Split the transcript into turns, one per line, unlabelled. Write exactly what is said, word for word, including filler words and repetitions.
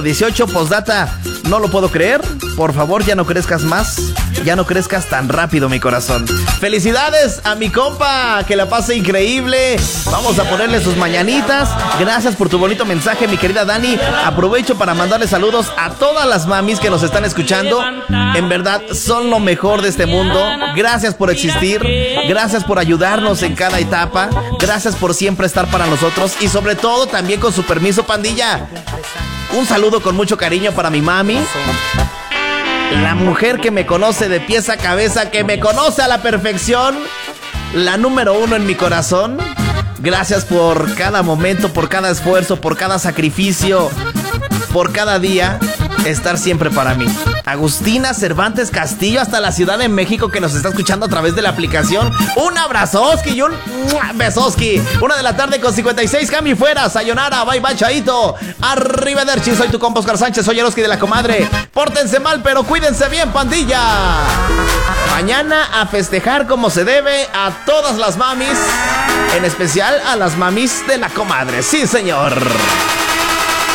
dieciocho, postdata, no lo puedo creer. Por favor, ya no crezcas más. Ya no crezcas tan rápido, mi corazón. Felicidades a mi compa, que la pase increíble. Vamos a ponerle sus mañanitas. Gracias por tu bonito mensaje, mi querida Dani. Aprovecho para mandarle saludos a todas las mamis que nos están escuchando. En verdad, son lo mejor de este mundo. Gracias por existir. Gracias por ayudarnos en cada etapa. Gracias por siempre estar para nosotros. Y sobre todo, también con su permiso, pandilla, un saludo con mucho cariño para mi mami, la mujer que me conoce de pies a cabeza, que me conoce a la perfección, la número uno en mi corazón. Gracias por cada momento, por cada esfuerzo, por cada sacrificio, por cada día estar siempre para mí. Agustina Cervantes Castillo, hasta la Ciudad de México, que nos está escuchando a través de la aplicación. Un abrazoski y un besoski. Una de la tarde con cincuenta y seis. Cami fuera, sayonara, bye bye, chaito. Arrivederci, soy tu compa Oscar Sánchez, soy Eroski de la comadre. Pórtense mal, pero cuídense bien, pandilla. Mañana a festejar como se debe a todas las mamis, en especial a las mamis de la comadre. Sí, señor.